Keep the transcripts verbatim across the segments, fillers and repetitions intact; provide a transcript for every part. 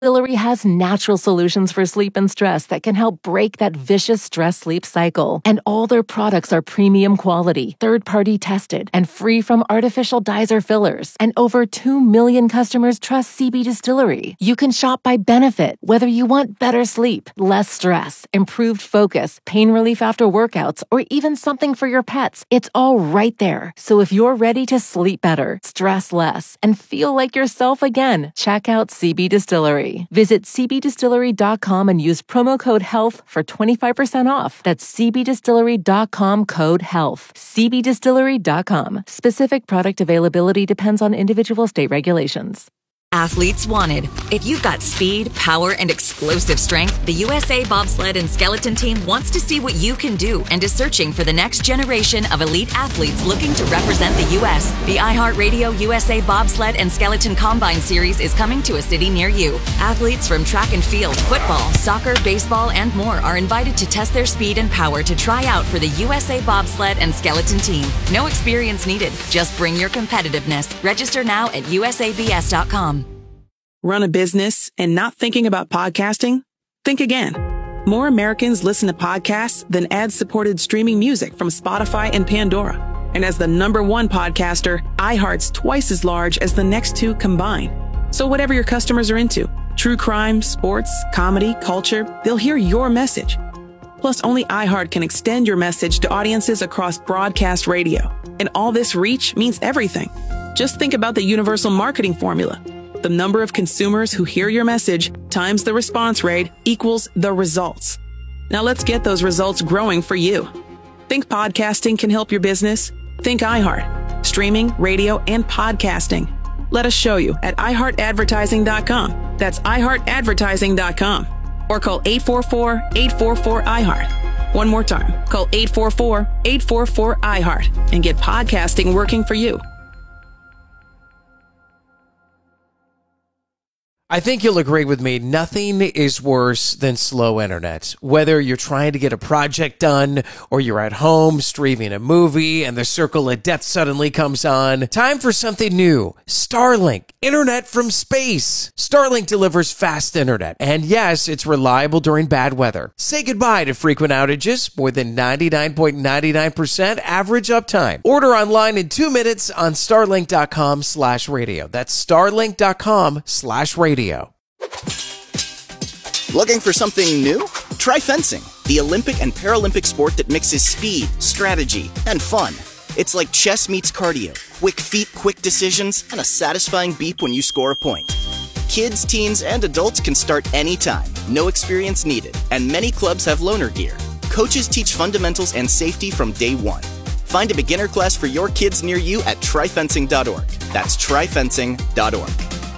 Distillery has natural solutions for sleep and stress that can help break that vicious stress-sleep cycle. And all their products are premium quality, third-party tested, and free from artificial dyes or fillers. And over two million customers trust C B Distillery. You can shop by benefit, whether you want better sleep, less stress, improved focus, pain relief after workouts, or even something for your pets. It's all right there. So if you're ready to sleep better, stress less, and feel like yourself again, check out C B Distillery. Visit c b distillery dot com and use promo code HEALTH for twenty-five percent off. That's c b distillery dot com, code HEALTH. c b distillery dot com. Specific product availability depends on individual state regulations. Athletes wanted. If you've got speed, power, and explosive strength, the U S A Bobsled and Skeleton Team wants to see what you can do and is searching for the next generation of elite athletes looking to represent the U S The iHeartRadio U S A Bobsled and Skeleton Combine Series is coming to a city near you. Athletes from track and field, football, soccer, baseball, and more are invited to test their speed and power to try out for the U S A Bobsled and Skeleton Team. No experience needed. Just bring your competitiveness. Register now at u s a b s dot com. Run a business and not thinking about podcasting? Think again. More Americans listen to podcasts than ad-supported streaming music from Spotify and Pandora. And as the number one podcaster, iHeart's twice as large as the next two combined. So whatever your customers are into, true crime, sports, comedy, culture, they'll hear your message. Plus, only iHeart can extend your message to audiences across broadcast radio. And all this reach means everything. Just think about the universal marketing formula. The number of consumers who hear your message times the response rate equals the results. Now let's get those results growing for you. Think podcasting can help your business? Think iHeart. Streaming, radio, and podcasting. Let us show you at i heart advertising dot com. That's i heart advertising dot com. Or call eight four four, eight four four, I heart. One more time. Call eight four four, eight four four, I heart and get podcasting working for you. I think you'll agree with me, nothing is worse than slow internet. Whether you're trying to get a project done or you're at home streaming a movie and the circle of death suddenly comes on, time for something new. Starlink, internet from space. Starlink delivers fast internet. And yes, it's reliable during bad weather. Say goodbye to frequent outages, more than ninety-nine point nine nine percent average uptime. Order online in two minutes on starlink dot com slash radio. That's starlink dot com slash radio. Looking for something new? Try fencing, the Olympic and Paralympic sport that mixes speed, strategy, and fun. It's like chess meets cardio, quick feet, quick decisions, and a satisfying beep when you score a point. Kids, teens, and adults can start anytime, no experience needed, and many clubs have loaner gear. Coaches teach fundamentals and safety from day one. Find a beginner class for your kids near you at try fencing dot org. That's try fencing dot org.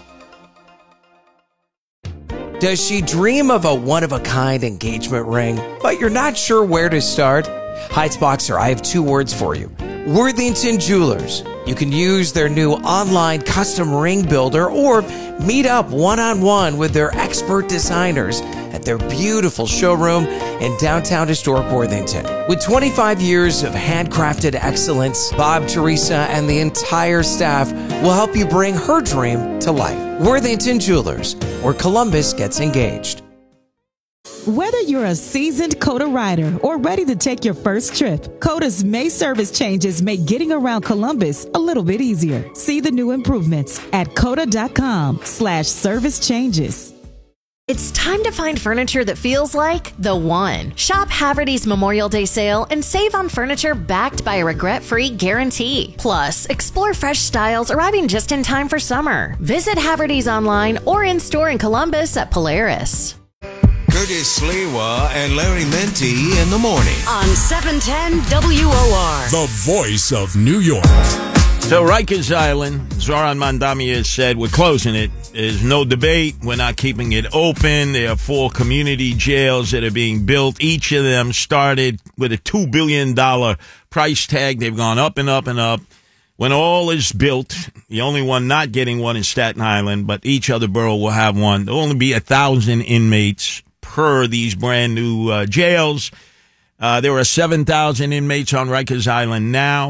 Does she dream of a one-of-a-kind engagement ring, but you're not sure where to start? Heights Boxer, I have two words for you. Worthington Jewelers. You can use their new online custom ring builder or meet up one-on-one with their expert designers at their beautiful showroom in downtown historic Worthington. With twenty-five years of handcrafted excellence, Bob, Teresa, and the entire staff will help you bring her dream to life. Worthington Jewelers, where Columbus gets engaged. Whether you're a seasoned COTA rider or ready to take your first trip, COTA's May service changes make getting around Columbus a little bit easier. See the new improvements at cota dot com slash service changes. It's time to find furniture that feels like the one. Shop Haverty's Memorial Day sale and save on furniture backed by a regret-free guarantee. Plus, explore fresh styles arriving just in time for summer. Visit Haverty's online or in-store in Columbus at Polaris. Curtis Sliwa and Larry Menti in the morning. On seven ten W O R. The voice of New York. So Rikers Island, Zoran Mandami has said, we're closing it. There's no debate. We're not keeping it open. There are four community jails that are being built. Each of them started with a two billion dollars price tag. They've gone up and up and up. When all is built, the only one not getting one is Staten Island, but each other borough will have one. There'll only be a thousand inmates per these brand new uh, jails. Uh, there are seven thousand inmates on Rikers Island now.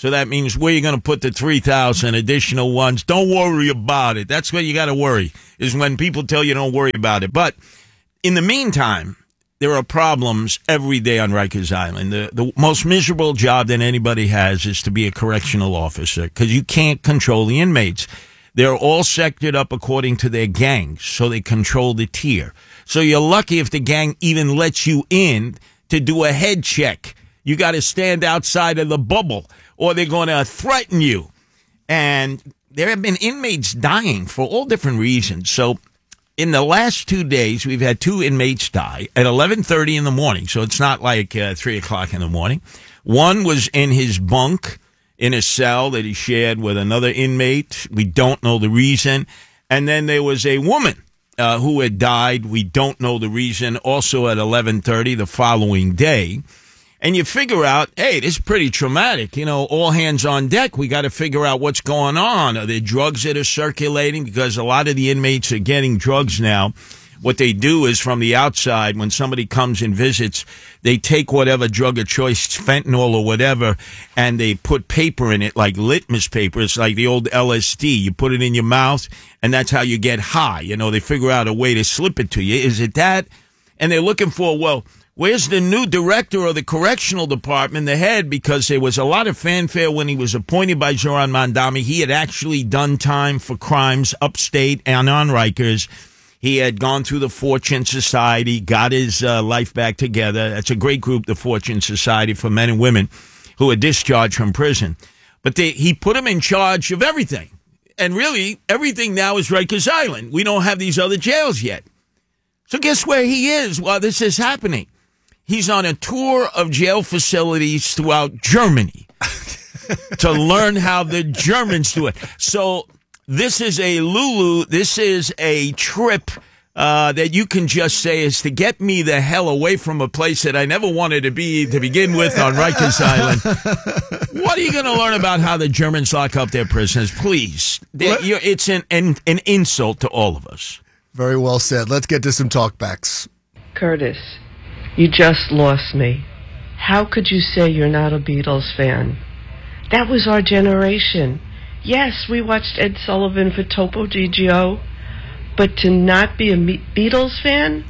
So that means where you're going to put the three thousand additional ones. Don't worry about it. That's what you got to worry, is when people tell you don't worry about it. But in the meantime, there are problems every day on Rikers Island. The, the most miserable job that anybody has is to be a correctional officer, because you can't control the inmates. They're all sectored up according to their gangs, so they control the tier. So you're lucky if the gang even lets you in to do a head check. You got to stand outside of the bubble, or they're going to threaten you. And there have been inmates dying for all different reasons. So in the last two days, we've had two inmates die at eleven thirty in the morning. So it's not like uh, three o'clock in the morning. One was in his bunk in a cell that he shared with another inmate. We don't know the reason. And then there was a woman uh, who had died. We don't know the reason, also at eleven thirty the following day. And you figure out, hey, this is pretty traumatic. You know, all hands on deck. We got to figure out what's going on. Are there drugs that are circulating? Because a lot of the inmates are getting drugs now. What they do is from the outside, when somebody comes and visits, they take whatever drug of choice, fentanyl or whatever, and they put paper in it, like litmus paper. It's like the old L S D. You put it in your mouth, and that's how you get high. You know, they figure out a way to slip it to you. Is it that? And they're looking for, well, where's the new director of the correctional department, the head? Because there was a lot of fanfare when he was appointed by Zoran Mandami. He had actually done time for crimes upstate and on Rikers. He had gone through the Fortune Society, got his uh, life back together. That's a great group, the Fortune Society, for men and women who are discharged from prison. But they, he put him in charge of everything. And really, everything now is Rikers Island. We don't have these other jails yet. So guess where he is while this is happening? He's on a tour of jail facilities throughout Germany to learn how the Germans do it. So this is a Lulu. This is a trip uh, that you can just say is to get me the hell away from a place that I never wanted to be to begin with on Rikers Island. What are you going to learn about how the Germans lock up their prisoners? Please. It's an, an, an insult to all of us. Very well said. Let's get to some talkbacks. Curtis, you just lost me. How could you say you're not a Beatles fan? That was our generation. Yes, we watched Ed Sullivan for Topo Gigio, but to not be a Beatles fan?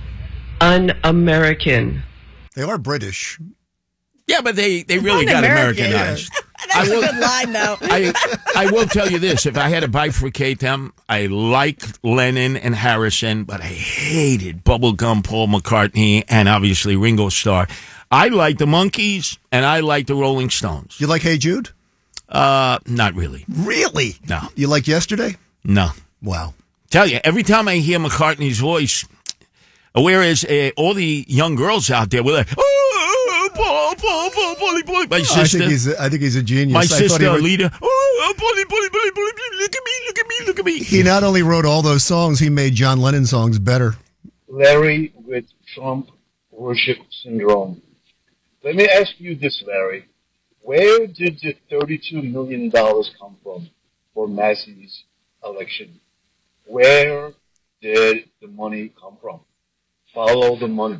Un-American. They are British. Yeah, but they, they really got American. Americanized. That's I will, a good line, though. I, I will tell you this. If I had to bifurcate them, I liked Lennon and Harrison, but I hated Bubblegum Paul McCartney and obviously Ringo Starr. I like the Monkees, and I like the Rolling Stones. You like Hey Jude? Uh, not really. Really? No. You like Yesterday? No. Wow. Tell you, every time I hear McCartney's voice, whereas uh, all the young girls out there were like, oh, Paul, Paul, Paul, Polly, Polly. My sister. I think he's a, I think he's a genius. My I sister, wrote, Alita. Oh, Polly, Polly, Polly, Polly, look at me, look at me, look at me. He not only wrote all those songs, he made John Lennon songs better. Larry with Trump worship syndrome. Let me ask you this, Larry. Where did the thirty-two million dollars come from for Massey's election? Where did the money come from? Follow the money.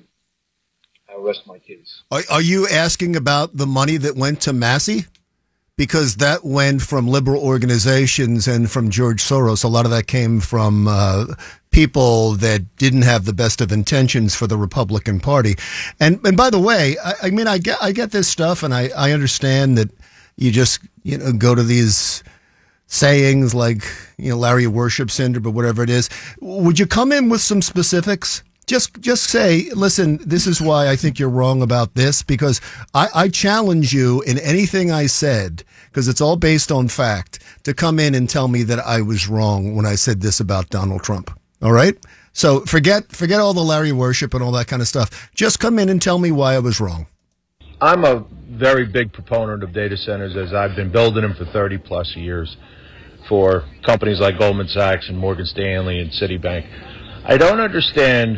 I rest my case. Are, are you asking about the money that went to Massey? Because that went from liberal organizations and from George Soros. A lot of that came from uh, people that didn't have the best of intentions for the Republican Party. And and by the way, I, I mean, I get I get this stuff, and I, I understand that you just you know go to these sayings like you know Larry worships syndrome or whatever it is. Would you come in with some specifics? Just just say, listen, this is why I think you're wrong about this, because I, I challenge you in anything I said, because it's all based on fact, to come in and tell me that I was wrong when I said this about Donald Trump. All right? So forget forget all the Larry worship and all that kind of stuff. Just come in and tell me why I was wrong. I'm a very big proponent of data centers, as I've been building them for thirty plus years for companies like Goldman Sachs and Morgan Stanley and Citibank. I don't understand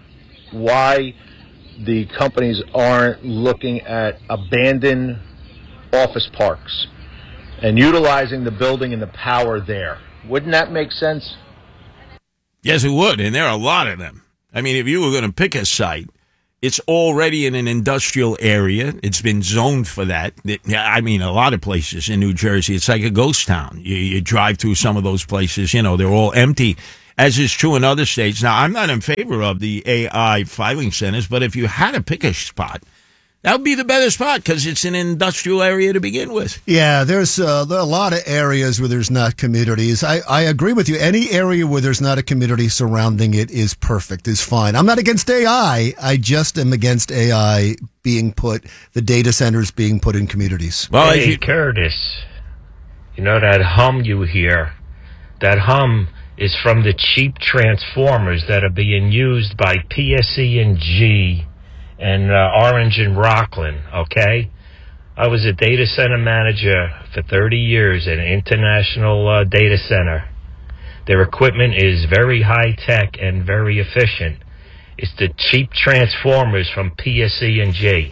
why the companies aren't looking at abandoned office parks and utilizing the building and the power there. Wouldn't that make sense? Yes, it would, and there are a lot of them. I mean, if you were going to pick a site, It's already in an industrial area. It's been zoned for that. It, I mean, a lot of places in New Jersey, it's like a ghost town. You, you drive through some of those places, you know, they're all empty, as is true in other states. Now, I'm not in favor of the A I filing centers, but if you had to pick a spot, that would be the better spot because it's an industrial area to begin with. Yeah, there's uh, there are a lot of areas where there's not communities. I, I agree with you. Any area where there's not a community surrounding it is perfect, is fine. I'm not against A I. I just am against A I being put, the data centers being put in communities. Well, hey, you- Curtis, you know that hum you hear? That hum is from the cheap transformers that are being used by P S E and G and uh, Orange and Rockland, okay? I was a data center manager for thirty years at an international uh, data center. Their equipment is very high-tech and very efficient. It's the cheap transformers from P S E and G.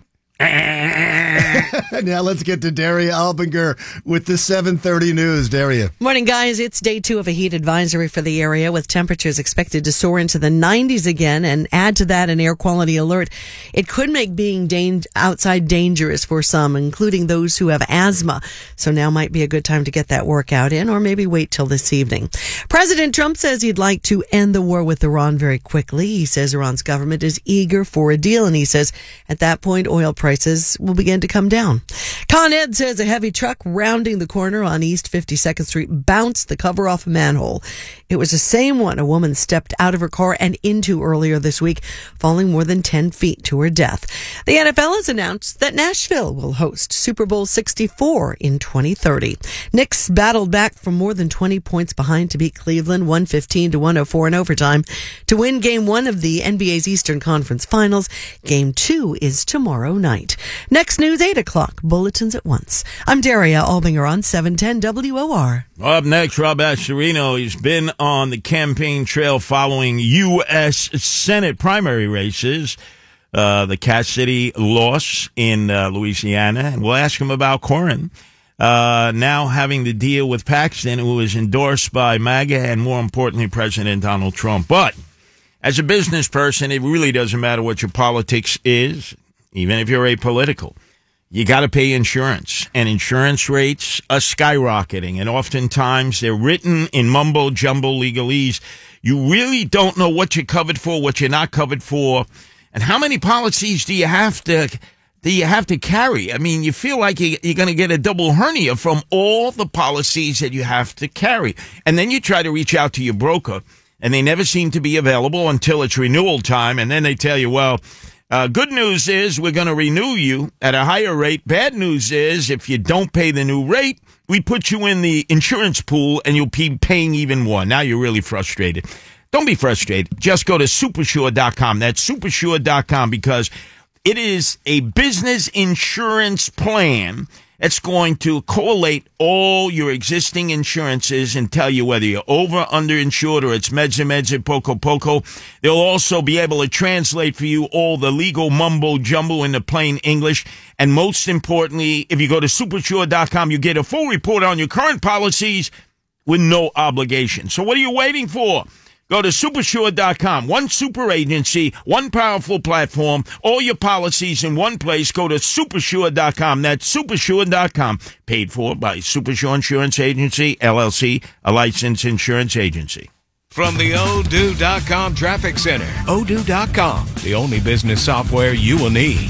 Now let's get to Daria Albinger with the seven thirty news. Daria. Morning, guys. It's day two of a heat advisory for the area, with temperatures expected to soar into the nineties again, and add to that an air quality alert. It could make being dan- outside dangerous for some, including those who have asthma. So now might be a good time to get that workout in, or maybe wait till this evening. President Trump says he'd like to end the war with Iran very quickly. He says Iran's government is eager for a deal, and he says at that point oil prices Prices will begin to come down. Con Ed says a heavy truck rounding the corner on East fifty-second Street bounced the cover off a manhole. It was the same one a woman stepped out of her car and into earlier this week, falling more than ten feet to her death. The N F L has announced that Nashville will host Super Bowl sixty-four in twenty thirty. Knicks battled back from more than twenty points behind to beat Cleveland one fifteen to one oh four in overtime to win game one of the N B A's Eastern Conference Finals. Game two is tomorrow night. Next news, eight o'clock. Bulletins at once. I'm Daria Albinger on seven ten W O R. Up next, Rob Astorino. He's been on the campaign trail following U S Senate primary races. Uh, the Cass City loss in uh, Louisiana. And we'll ask him about Corin. Uh, now having to deal with Paxton, who is endorsed by MAGA and, more importantly, President Donald Trump. But as a business person, it really doesn't matter what your politics is. Even if you're apolitical, you got to pay insurance, and insurance rates are skyrocketing, and oftentimes they're written in mumbo-jumbo legalese. You really don't know what you're covered for, what you're not covered for, and how many policies do you have to do you have to carry? I mean, you feel like you're going to get a double hernia from all the policies that you have to carry, and then you try to reach out to your broker, and they never seem to be available until it's renewal time, and then they tell you, well, Uh, good news is we're going to renew you at a higher rate. Bad news is if you don't pay the new rate, we put you in the insurance pool and you'll be paying even more. Now you're really frustrated. Don't be frustrated. Just go to supersure dot com. That's supersure dot com, because it is a business insurance plan that's going to collate all your existing insurances and tell you whether you're over, underinsured, or it's meds and meds and poco poco. They'll also be able to translate for you all the legal mumbo jumbo into plain English. And most importantly, if you go to supersure dot com, you get a full report on your current policies with no obligation. So what are you waiting for? Go to supersure dot com. One super agency, one powerful platform, all your policies in one place. Go to supersure dot com. That's supersure dot com. Paid for by Supersure Insurance Agency, L L C, a licensed insurance agency. From the odoo dot com Traffic Center, odoo dot com, the only business software you will need.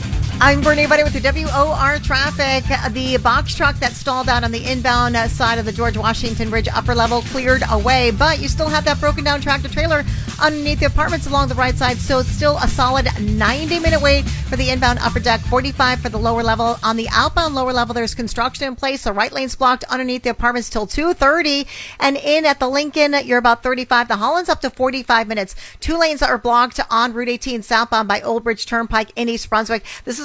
I'm Bernie Buddy with the W O R traffic. The box truck that stalled out on the inbound side of the George Washington Bridge upper level cleared away, but you still have that broken down tractor trailer underneath the apartments along the right side, so it's still a solid ninety minute wait for the inbound upper deck, forty-five for the lower level. On the outbound lower level, there's construction in place, so right lane's blocked underneath the apartments till two thirty, and in at the Lincoln, you're about thirty-five. The Holland's up to forty-five minutes. Two lanes are blocked on Route eighteen southbound by Old Bridge Turnpike in East Brunswick. This is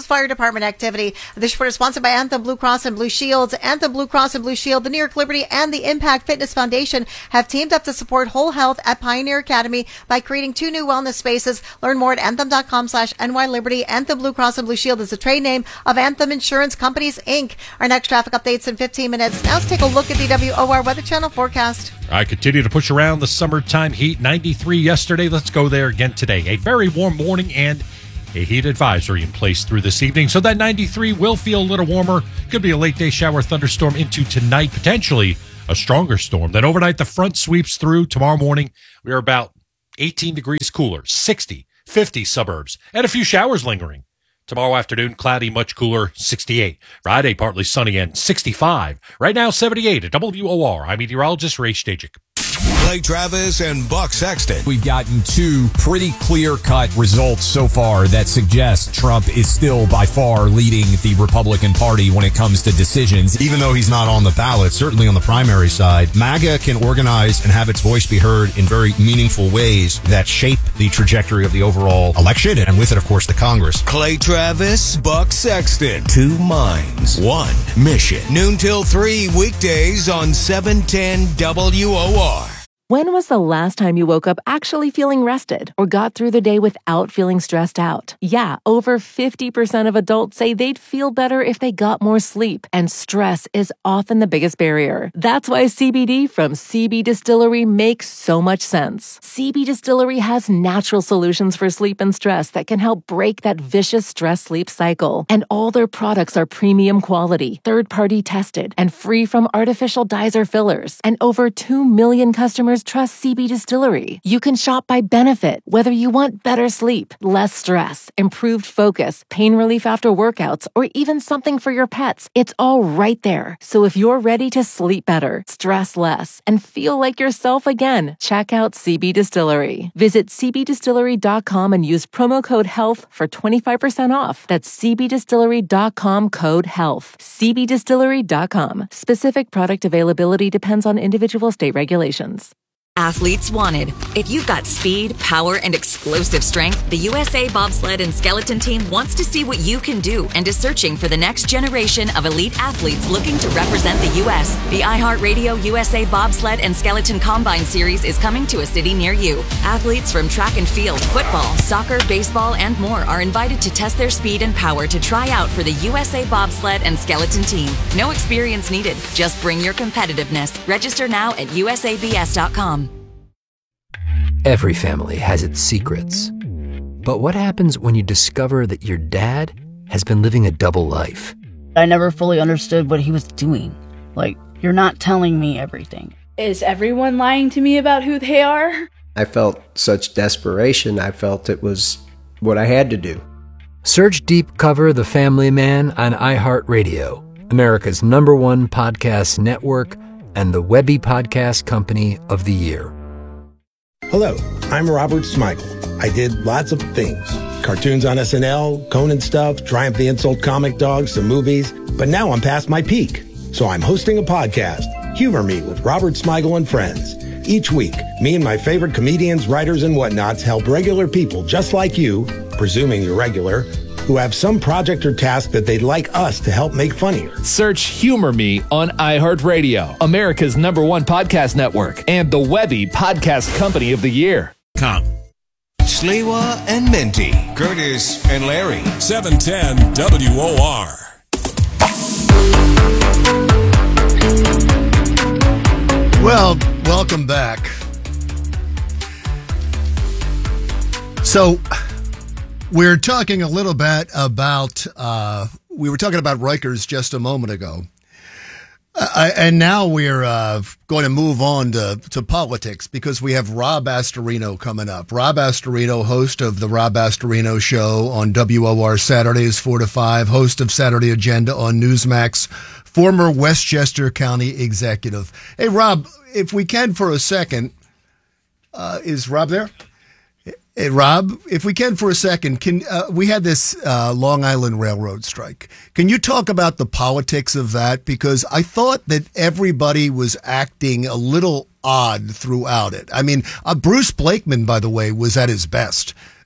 Kansas Fire Department activity. This report is sponsored by Anthem Blue Cross and Blue Shields. Anthem Blue Cross and Blue Shield, the New York Liberty, and the Impact Fitness Foundation have teamed up to support whole health at Pioneer Academy by creating two new wellness spaces. Learn more at anthem.com slash NYLiberty. Anthem Blue Cross and Blue Shield is the trade name of Anthem Insurance Companies, Incorporated. Our next traffic updates in fifteen minutes. Now let's take a look at the W O R Weather Channel forecast. I continue to push around the summertime heat. ninety-three yesterday. Let's go there again today. A very warm morning and a heat advisory in place through this evening. So that ninety-three will feel a little warmer. Could be a late day shower thunderstorm into tonight, potentially a stronger storm. Then overnight, the front sweeps through. Tomorrow morning, we are about eighteen degrees cooler, sixty, fifty suburbs, and a few showers lingering. Tomorrow afternoon, cloudy, much cooler, sixty-eight. Friday, partly sunny and sixty-five. Right now, seventy-eight at W O R. I'm meteorologist Ray Stajic. Clay Travis and Buck Sexton. We've gotten two pretty clear-cut results so far that suggest Trump is still by far leading the Republican Party when it comes to decisions. Even though he's not on the ballot, certainly on the primary side, MAGA can organize and have its voice be heard in very meaningful ways that shape the trajectory of the overall election, and with it, of course, the Congress. Clay Travis, Buck Sexton. Two minds, one mission. Noon till three weekdays on seven ten W O R. When was the last time you woke up actually feeling rested or got through the day without feeling stressed out? Yeah, over fifty percent of adults say they'd feel better if they got more sleep, and stress is often the biggest barrier. That's why C B D from C B Distillery makes so much sense. C B Distillery has natural solutions for sleep and stress that can help break that vicious stress-sleep cycle. And all their products are premium quality, third-party tested, and free from artificial dyes or fillers. And over two million customers trust C B Distillery. You can shop by benefit, whether you want better sleep, less stress, improved focus, pain relief after workouts, or even something for your pets. It's all right there. So if you're ready to sleep better, stress less, and feel like yourself again, check out C B Distillery. Visit c b distillery dot com and use promo code HEALTH for twenty-five percent off. That's c b distillery dot com code HEALTH. c b distillery dot com. Specific product availability depends on individual state regulations. Athletes wanted. If you've got speed, power, and explosive strength, the U S A Bobsled and Skeleton Team wants to see what you can do and is searching for the next generation of elite athletes looking to represent the U S The iHeartRadio U S A Bobsled and Skeleton Combine Series is coming to a city near you. Athletes from track and field, football, soccer, baseball, and more are invited to test their speed and power to try out for the U S A Bobsled and Skeleton Team. No experience needed. Just bring your competitiveness. Register now at U S A B S dot com. Every family has its secrets. But what happens when you discover that your dad has been living a double life? I never fully understood what he was doing. Like, you're not telling me everything. Is everyone lying to me about who they are? I felt such desperation. I felt it was what I had to do. Search Deep Cover The Family Man on iHeartRadio, America's number one podcast network and the Webby Podcast Company of the Year. Hello, I'm Robert Smigel. I did lots of things. Cartoons on S N L, Conan stuff, Triumph the Insult Comic Dogs, some movies. But now I'm past my peak. So I'm hosting a podcast, Humor Me with Robert Smigel and Friends. Each week, me and my favorite comedians, writers, and whatnots help regular people just like you, presuming you're regular, who have some project or task that they'd like us to help make funnier. Search Humor Me on iHeartRadio, America's number one podcast network, and the Webby Podcast Company of the Year. Come. Sliwa and Minty, Curtis and Larry. seven ten W O R. Well, welcome back. So, we're talking a little bit about, uh, we were talking about Rikers just a moment ago. Uh, and now we're uh, going to move on to, to politics because we have Rob Astorino coming up. Rob Astorino, host of the Rob Astorino Show on W O R Saturdays four to five, host of Saturday Agenda on Newsmax, former Westchester County executive. Hey, Rob, if we can for a second, uh, is Rob there? Hey, Rob, if we can for a second, can uh, we had this uh, Long Island Railroad strike. Can you talk about the politics of that? Because I thought that everybody was acting a little odd throughout it. I mean, uh, Bruce Blakeman, by the way, was at his best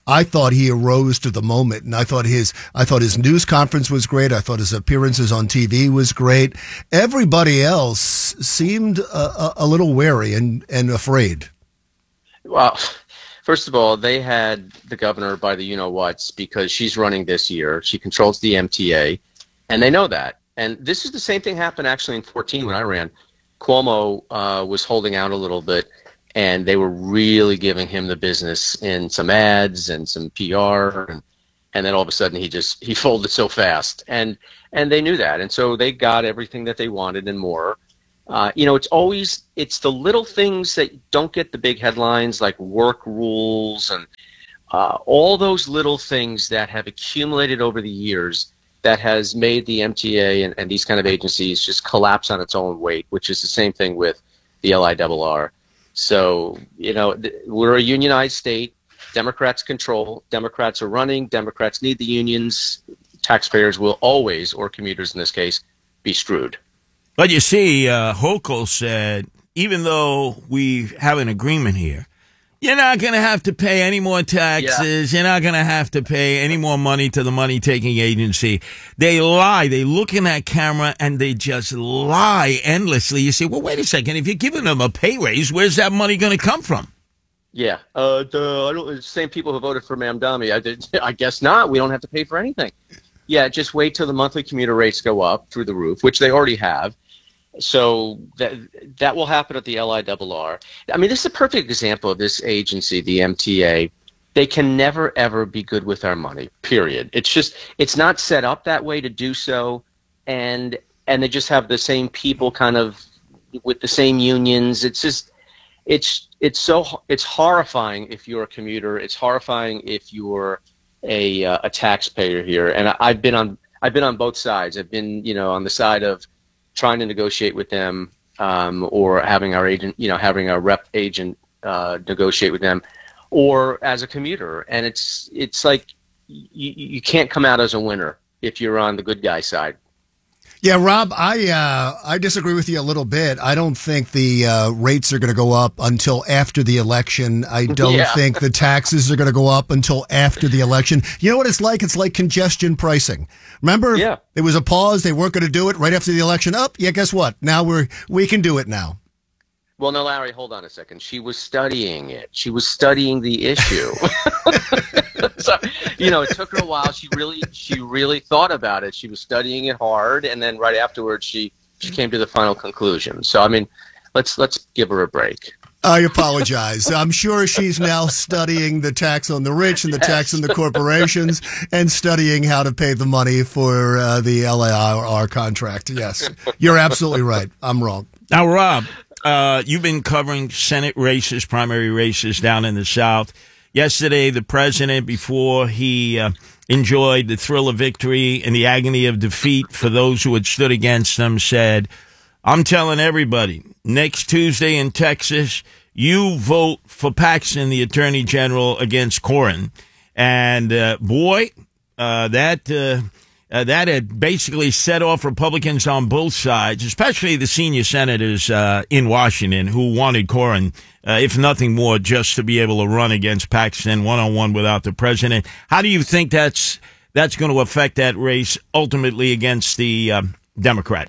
I thought he arose to the moment, and I thought his I thought his news conference was great. I thought his appearances on T V was great. Everybody else seemed a, a, a little wary and, and afraid. Well, first of all, they had the governor by the you-know-whats because she's running this year. She controls the M T A, and they know that. And this is the same thing happened actually in fourteen when I ran. Cuomo uh, was holding out a little bit, and they were really giving him the business in some ads and some P R, and, and then all of a sudden he just he folded so fast, and and they knew that, and so they got everything that they wanted and more. Uh, you know, it's always it's the little things that don't get the big headlines, like work rules and uh, all those little things that have accumulated over the years that has made the M T A and, and these kind of agencies just collapse on its own weight, which is the same thing with the L I R R. So, you know, th- we're a unionized state. Democrats control. Democrats are running. Democrats need the unions. Taxpayers will always, or commuters in this case, be screwed. But you see, uh, Hochul said, even though we have an agreement here, you're not going to have to pay any more taxes. Yeah. You're not going to have to pay any more money to the money-taking agency. They lie. They look in that camera and they just lie endlessly. You say, well, wait a second. If you're giving them a pay raise, where's that money going to come from? Yeah. Uh, the, I don't, the same people who voted for Mamdani. I, did, I guess not. We don't have to pay for anything. Yeah, just wait till the monthly commuter rates go up through the roof, which they already have. So that that will happen at the L I R R. I mean, this is a perfect example of this agency, the M T A. They can never, ever be good with our money, period. It's just, it's not set up that way to do so. And and they just have the same people kind of with the same unions. It's just, it's it's so, it's horrifying if you're a commuter. It's horrifying if you're a uh, a taxpayer here. And I, I've been on, I've been on both sides. I've been, you know, on the side of trying to negotiate with them, um, or having our agent, you know, having our rep agent uh, negotiate with them, or as a commuter. And it's it's like you, you can't come out as a winner if you're on the good guy side. Yeah, Rob, I uh, I disagree with you a little bit. I don't think the uh, rates are going to go up until after the election. I don't Yeah. think the taxes are going to go up until after the election. You know what it's like? It's like congestion pricing. Remember? Yeah. There was a pause. They weren't going to do it right after the election. Up. Yeah, guess what? Now we're we can do it now. Well, no, Larry, hold on a second. She was studying it. She was studying the issue. So, you know, it took her a while. She really, she really thought about it. She was studying it hard, and then right afterwards, she, she came to the final conclusion. So, I mean, let's let's give her a break. I apologize. I'm sure she's now studying the tax on the rich and the tax on the corporations, and studying how to pay the money for uh, the L A R R contract. Yes, you're absolutely right. I'm wrong. Now, Rob, uh, you've been covering Senate races, primary races down in the South. Yesterday, the president, before he uh, enjoyed the thrill of victory and the agony of defeat for those who had stood against him, said, I'm telling everybody, next Tuesday in Texas, you vote for Paxton, the attorney general, against Cornyn. And, uh, boy, uh, that... Uh, Uh, that had basically set off Republicans on both sides, especially the senior senators uh, in Washington who wanted Cornyn, uh, if nothing more, just to be able to run against Paxton one-on-one without the president. How do you think that's that's going to affect that race ultimately against the uh, Democrat?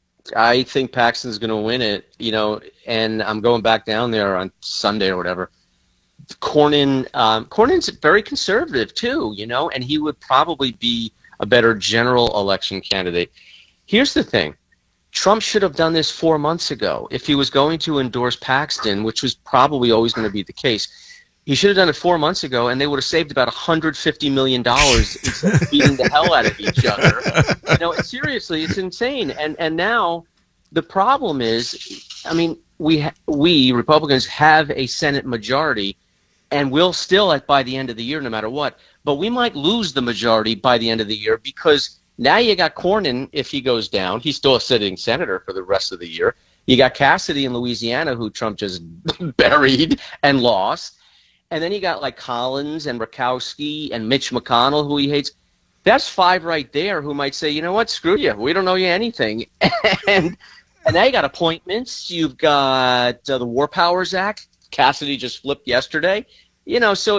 I think Paxton's going to win it, you know, and I'm going back down there on Sunday or whatever. Cornyn, um, Cornyn's very conservative, too, you know, and he would probably be a better general election candidate. Here's the thing. Trump should have done this four months ago. If he was going to endorse Paxton, which was probably always going to be the case, he should have done it four months ago, and they would have saved about one hundred fifty million dollars instead of beating the hell out of each other. You know, seriously, it's insane. And and now the problem is, I mean, we ha- we Republicans have a Senate majority, and we'll still, at by the end of the year, no matter what, but we might lose the majority by the end of the year because now you got Cornyn, if he goes down, he's still a sitting senator for the rest of the year. You got Cassidy in Louisiana, who Trump just buried and lost. And then you got like Collins and Murkowski and Mitch McConnell, who he hates. That's five right there who might say, you know what, screw you. We don't know you anything. and and now you got appointments. You've got uh, the War Powers Act. Cassidy just flipped yesterday. You know, so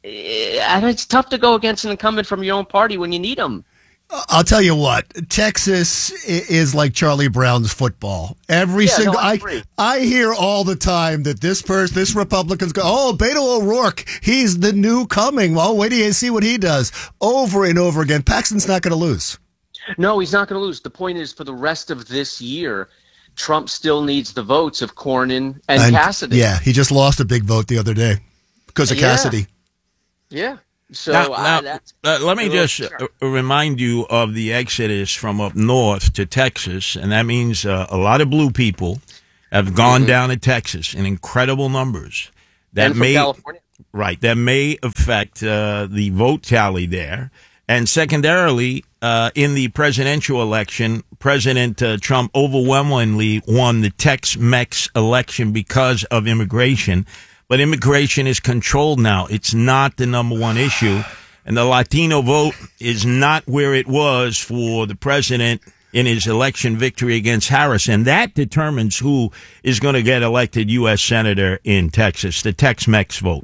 and it's tough to go against an incumbent from your own party when you need them. I'll tell you what, Texas is like Charlie Brown's football. Every yeah, single, no, I, I, I hear all the time that this person, this Republican's go, oh, Beto O'Rourke, he's the new coming. Well, wait till you see what he does over and over again. Paxton's not going to lose. No, he's not going to lose. The point is, for the rest of this year, Trump still needs the votes of Cornyn and, and Cassidy. Yeah, he just lost a big vote the other day because of yeah. Cassidy. Yeah. So now, uh, now, that's, uh, let me just sure. uh, remind you of the exodus from up north to Texas, and that means uh, a lot of blue people have gone mm-hmm. down to Texas in incredible numbers. That and may California. Right, that may affect uh, the vote tally there. And secondarily, uh, in the presidential election, President uh, Trump overwhelmingly won the Tex-Mex election because of immigration. But immigration is controlled now. It's not the number one issue. And the Latino vote is not where it was for the president in his election victory against Harris. And that determines who is going to get elected U S senator in Texas, the Tex-Mex vote.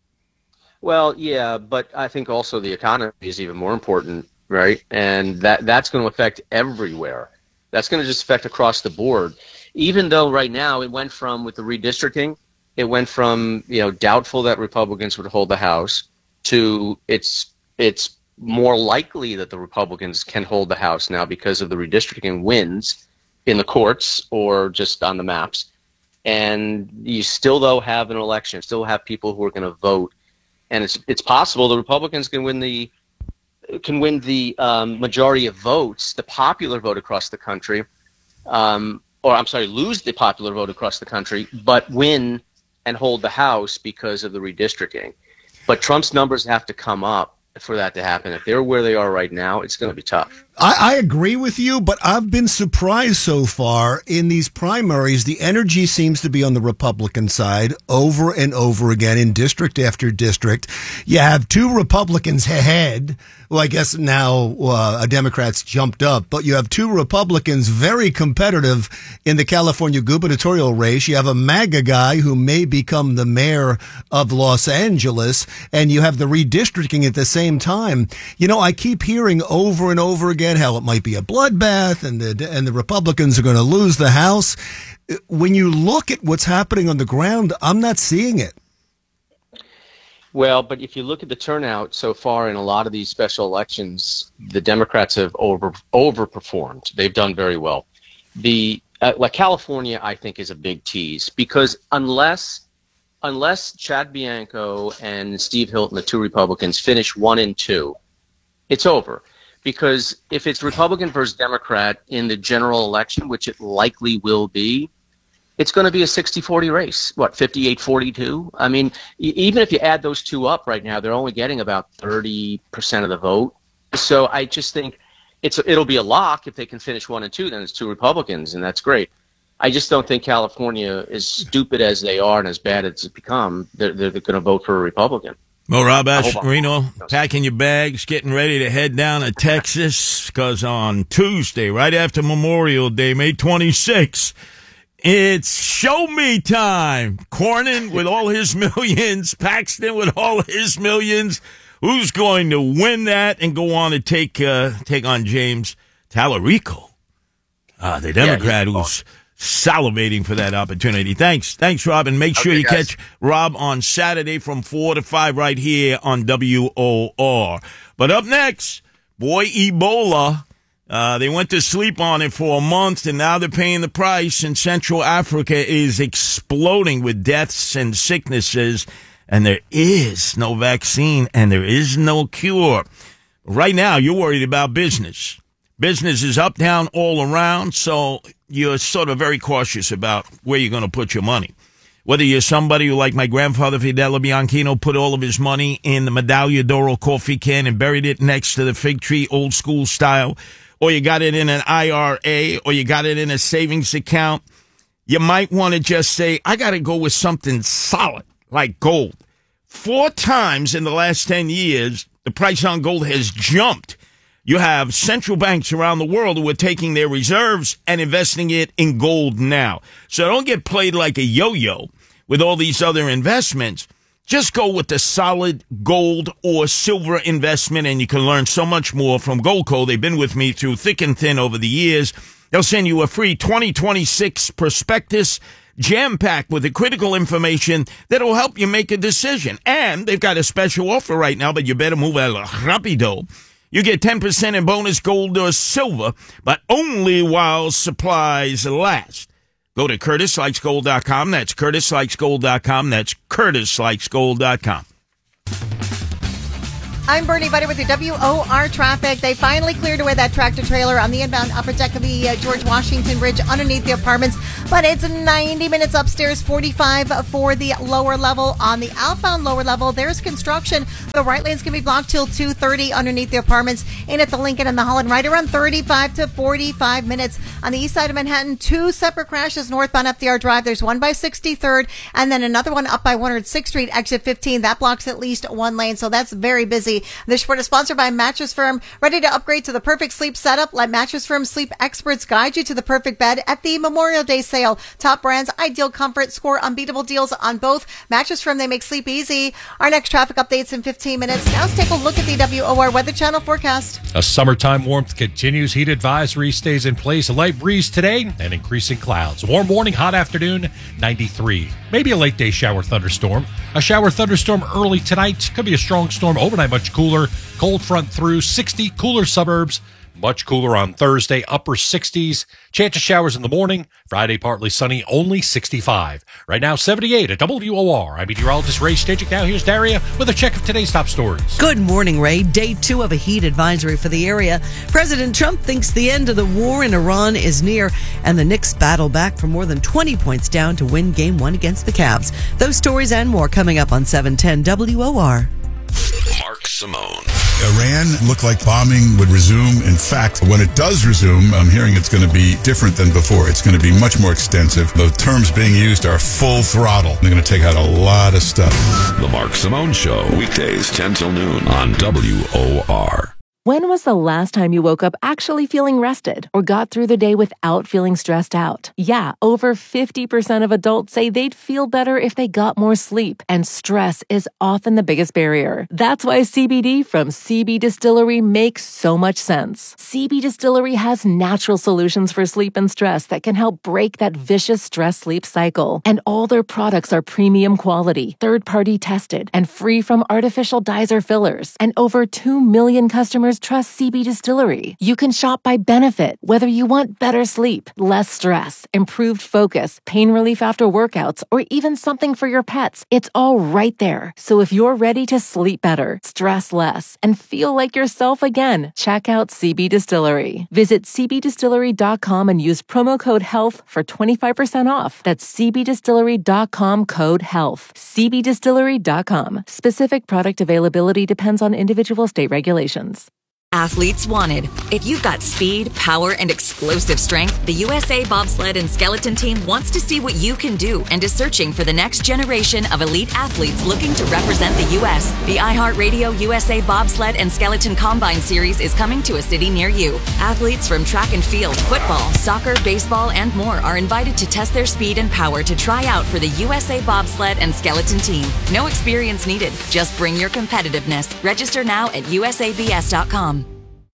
Well, yeah, but I think also the economy is even more important, right? And that that's going to affect everywhere. That's going to just affect across the board. Even though right now it went from, with the redistricting, it went from, you know, doubtful that Republicans would hold the House to it's it's more likely that the Republicans can hold the House now because of the redistricting wins in the courts or just on the maps. And you still, though, have an election, still have people who are going to vote. And it's it's possible the Republicans can win the can win the um, majority of votes, the popular vote across the country, um, or I'm sorry, lose the popular vote across the country, but win and hold the House because of the redistricting. But Trump's numbers have to come up for that to happen. If they're where they are right now, it's going to be tough. I, I agree with you, but I've been surprised so far in these primaries. The energy seems to be on the Republican side over and over again in district after district. You have two Republicans ahead. Well, I guess now uh, a Democrat's jumped up, but you have two Republicans very competitive in the California gubernatorial race. You have a MAGA guy who may become the mayor of Los Angeles, and you have the redistricting at the same time. You know, I keep hearing over and over again how it might be a bloodbath and the and the Republicans are going to lose the House. When you look at what's happening on the ground, I'm not seeing it. Well, but if you look at the turnout so far in a lot of these special elections, the Democrats have over overperformed. They've done very well. The uh, like California, I think, is a big tease because unless unless Chad Bianco and Steve Hilton, the two Republicans, finish one and two, it's over. Because if it's Republican versus Democrat in the general election, which it likely will be, it's going to be a sixty forty race. What, fifty-eight forty-two? I mean, e- even if you add those two up right now, they're only getting about thirty percent of the vote. So I just think it's it'll be a lock if they can finish one and two. Then it's two Republicans, and that's great. I just don't think California, as stupid as they are and as bad as it's become, they're, they're going to vote for a Republican. Well, Rob Astorino, packing your bags, getting ready to head down to Texas, because on Tuesday, right after Memorial Day, May twenty-sixth, it's show me time. Cornyn with all his millions, Paxton with all his millions. Who's going to win that and go on to take uh, take on James Tallarico, uh, the Democrat yeah, who's salivating for that opportunity. Thanks. Thanks, Rob. And make sure okay, you guys. catch Rob on Saturday from four to five right here on W O R. But up next, boy, Ebola. Uh, they went to sleep on it for a month, and now they're paying the price, and Central Africa is exploding with deaths and sicknesses, and there is no vaccine, and there is no cure. Right now, you're worried about business. Business is up, down, all around, so you're sort of very cautious about where you're going to put your money. Whether you're somebody who, like my grandfather Fidel Bianchino, put all of his money in the Medaglia d'Oro coffee can and buried it next to the fig tree, old school style, or you got it in an I R A, or you got it in a savings account, you might want to just say, I got to go with something solid, like gold. Four times in the last ten years, the price on gold has jumped. You have central banks around the world who are taking their reserves and investing it in gold now. So don't get played like a yo-yo with all these other investments. Just go with the solid gold or silver investment, and you can learn so much more from Goldco. They've been with me through thick and thin over the years. They'll send you a free twenty twenty-six prospectus jam-packed with the critical information that will help you make a decision. And they've got a special offer right now, but you better move a rapido. You get ten percent in bonus gold or silver, but only while supplies last. Go to curtis likes gold dot com. That's curtis likes gold dot com. That's curtis likes gold dot com. I'm Bernie Buddy with your W O R traffic. They finally cleared away that tractor trailer on the inbound upper deck of the uh, George Washington Bridge underneath the apartments. But it's ninety minutes upstairs, forty-five for the lower level. On the outbound lower level, there's construction. The right lanes can be blocked till two thirty underneath the apartments. In at the Lincoln and the Holland, right around thirty-five to forty-five minutes. On the east side of Manhattan, two separate crashes northbound up the R Drive. There's one by sixty-third and then another one up by one hundred sixth Street, exit fifteen. That blocks at least one lane, so that's very busy. This report is sponsored by Mattress Firm. Ready to upgrade to the perfect sleep setup? Let Mattress Firm sleep experts guide you to the perfect bed at the Memorial Day sale. Top brands, ideal comfort, score unbeatable deals on both. Mattress Firm, they make sleep easy. Our next traffic update's in fifteen minutes. Now let's take a look at the W O R Weather Channel forecast. A summertime warmth continues. Heat advisory stays in place. A light breeze today and increasing clouds. A warm morning, hot afternoon, ninety-three. Maybe a late day shower thunderstorm. A shower thunderstorm early tonight. Could be a strong storm overnight, much cooler. Cold front through sixty. Cooler suburbs. Much cooler on Thursday, upper sixties. Chance of showers in the morning. Friday, partly sunny, only sixty-five. Right now, seventy-eight at W O R. I'm meteorologist Ray Stejcik. Now here's Daria with a check of today's top stories. Good morning, Ray. Day two of a heat advisory for the area. President Trump thinks the end of the war in Iran is near, and the Knicks battle back for more than twenty points down to win game one against the Cavs. Those stories and more coming up on seven ten W O R. Mark Simone. Iran looked like bombing would resume. In fact, when it does resume, I'm hearing it's going to be different than before. It's going to be much more extensive. The terms being used are full throttle. They're going to take out a lot of stuff. The Mark Simone Show, weekdays ten till noon on W O R. When was the last time you woke up actually feeling rested or got through the day without feeling stressed out? Yeah, over fifty percent of adults say they'd feel better if they got more sleep, and stress is often the biggest barrier. That's why C B D from C B Distillery makes so much sense. C B Distillery has natural solutions for sleep and stress that can help break that vicious stress-sleep cycle. And all their products are premium quality, third-party tested, and free from artificial dyes or fillers. And over two million customers trust C B Distillery. You can shop by benefit, whether you want better sleep, less stress, improved focus, pain relief after workouts, or even something for your pets. It's all right there. So if you're ready to sleep better, stress less, and feel like yourself again, check out C B Distillery. Visit c b distillery dot com and use promo code HEALTH for twenty-five percent off. That's c b distillery dot com code HEALTH. c b distillery dot com. Specific product availability depends on individual state regulations. Athletes wanted. If you've got speed, power, and explosive strength, the U S A Bobsled and Skeleton Team wants to see what you can do and is searching for the next generation of elite athletes looking to represent the U S. The iHeartRadio U S A Bobsled and Skeleton Combine Series is coming to a city near you. Athletes from track and field, football, soccer, baseball, and more are invited to test their speed and power to try out for the U S A Bobsled and Skeleton Team. No experience needed. Just bring your competitiveness. Register now at u s a b s dot com.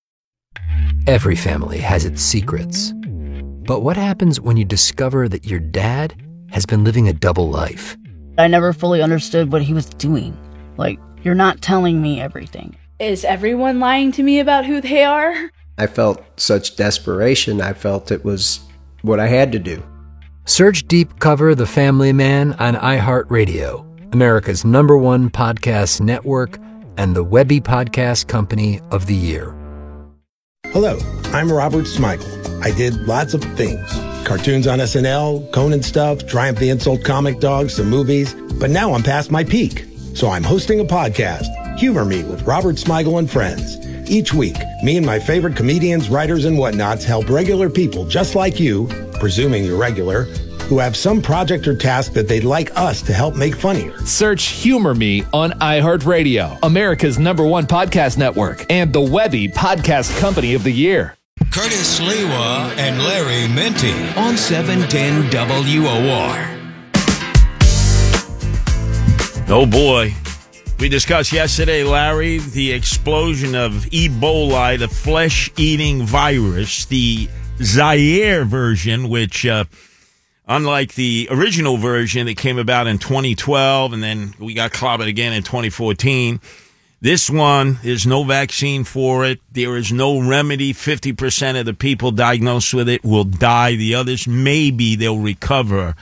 Every family has its secrets. But what happens when you discover that your dad has been living a double life? I never fully understood what he was doing. Like, you're not telling me everything. Is everyone lying to me about who they are? I felt such desperation. I felt it was what I had to do. Search Deep Cover The Family Man on iHeartRadio, America's number one podcast network and the Webby Podcast Company of the Year. Hello, I'm Robert Smigel. I did lots of things. Cartoons on S N L, Conan stuff, Triumph the Insult Comic Dogs, some movies. But now I'm past my peak. So I'm hosting a podcast, Humor Me with Robert Smigel and Friends. Each week, me and my favorite comedians, writers, and whatnots help regular people just like you, presuming you're regular, who have some project or task that they'd like us to help make funnier. Search Humor Me on iHeartRadio, America's number one podcast network, and the Webby Podcast Company of the Year. Curtis Lewa and Larry Minty on seven ten W O R. Oh, boy. We discussed yesterday, Larry, the explosion of Ebola, the flesh-eating virus, the Zaire version, which, uh, unlike the original version that came about in twenty twelve, and then we got clobbered again in twenty fourteen, this one, there's no vaccine for it. There is no remedy. fifty percent of the people diagnosed with it will die. The others, maybe they'll recover.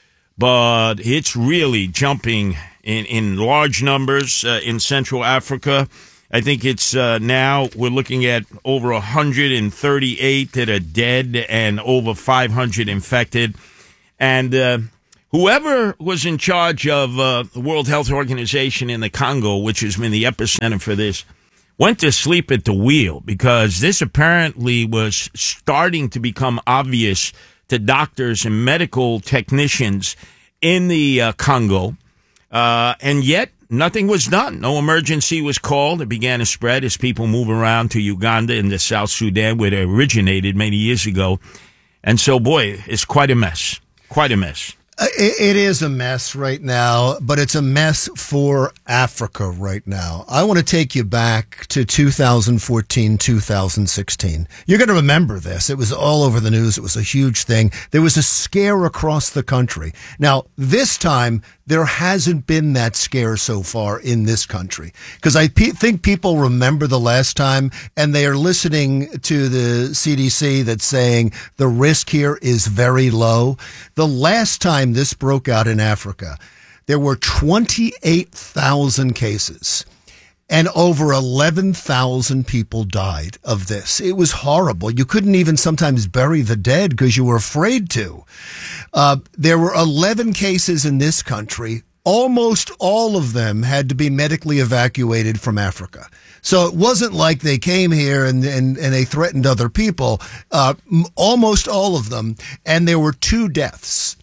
But it's really jumping in, in large numbers uh, in Central Africa. I think it's uh, now we're looking at over one hundred thirty-eight that are dead and over five hundred infected. And uh, whoever was in charge of uh, the World Health Organization in the Congo, which has been the epicenter for this, went to sleep at the wheel because this apparently was starting to become obvious to doctors and medical technicians in the uh, Congo. Uh, and yet, nothing was done. No emergency was called. It began to spread as people move around to Uganda and to South Sudan, where it originated many years ago. And so, boy, it's quite a mess. Quite a mess. It, it is a mess right now, but it's a mess for Africa right now. I want to take you back to two thousand fourteen, two thousand sixteen. You're going to remember this. It was all over the news. It was a huge thing. There was a scare across the country. Now, this time, there hasn't been that scare so far in this country because I pe- think people remember the last time and they are listening to the C D C that's saying the risk here is very low. The last time this broke out in Africa, there were twenty-eight thousand cases and over eleven thousand people died of this. It was horrible. You couldn't even sometimes bury the dead because you were afraid to. Uh, there were eleven cases in this country. Almost all of them had to be medically evacuated from Africa. So it wasn't like they came here and, and, and they threatened other people. Uh, almost all of them. And there were two deaths.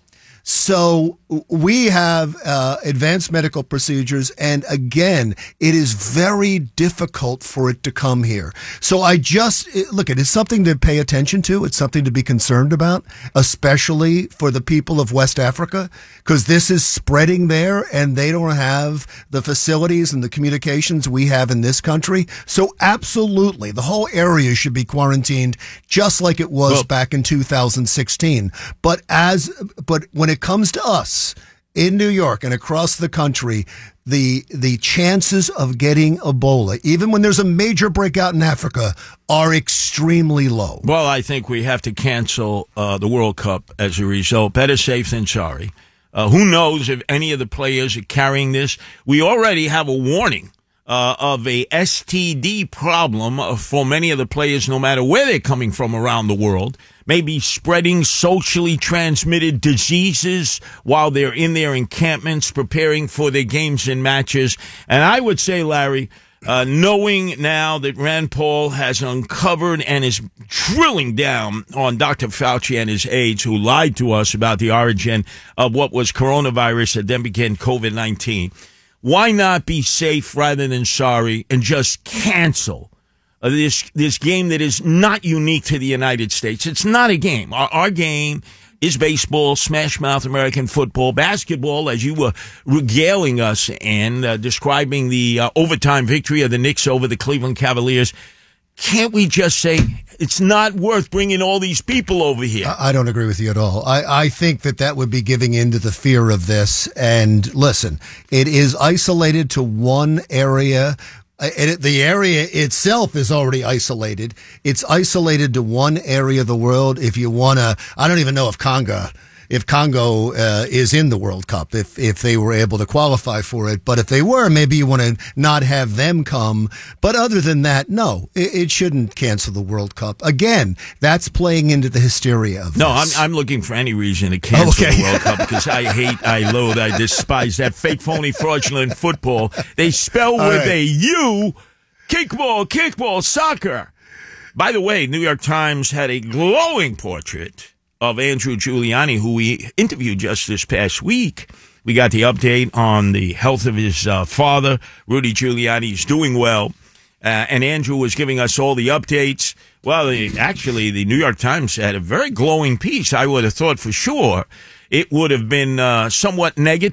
So we have uh, advanced medical procedures, and again, it is very difficult for it to come here. So I just, look, it is something to pay attention to. It's something to be concerned about, especially for the people of West Africa, because this is spreading there, and they don't have the facilities and the communications we have in this country. So absolutely, the whole area should be quarantined just like it was well, back in two thousand sixteen. But as, but when it comes to us in New York and across the country, the the chances of getting Ebola, even when there's a major breakout in Africa, are extremely low. Well, I think we have to cancel uh, the World Cup as a result. Better safe than sorry. Uh, who knows if any of the players are carrying this? We already have a warning uh, of a S T D problem for many of the players, no matter where they're coming from around the world. Maybe spreading socially transmitted diseases while they're in their encampments preparing for their games and matches. And I would say, Larry, uh, knowing now that Rand Paul has uncovered and is drilling down on Doctor Fauci and his aides who lied to us about the origin of what was coronavirus that then became COVID nineteen, why not be safe rather than sorry and just cancel Uh, this this game that is not unique to the United States? It's not a game. Our, our game is baseball, smash mouth American football, basketball, as you were regaling us and uh, describing the uh, overtime victory of the Knicks over the Cleveland Cavaliers. Can't we just say it's not worth bringing all these people over here? I don't agree with you at all. I, I think that that would be giving in to the fear of this. And listen, it is isolated to one area. It, the area itself is already isolated. It's isolated to one area of the world. If you want to, I don't even know if Congo, if Congo uh, is in the World Cup, if if they were able to qualify for it. But if they were, maybe you want to not have them come. But other than that, no, it, it shouldn't cancel the World Cup. Again, that's playing into the hysteria of No, this. I'm I'm looking for any reason to cancel okay. the World Cup because I hate, I loathe, I despise that fake, phony, fraudulent football. They spell All with right. a U, kickball, kickball, soccer. By the way, New York Times had a glowing portrait of Andrew Giuliani, who we interviewed just this past week. We got the update on the health of his uh, father, Rudy Giuliani. He's doing well. Uh, and Andrew was giving us all the updates. Well, the, actually, the New York Times had a very glowing piece. I would have thought for sure it would have been uh, somewhat negative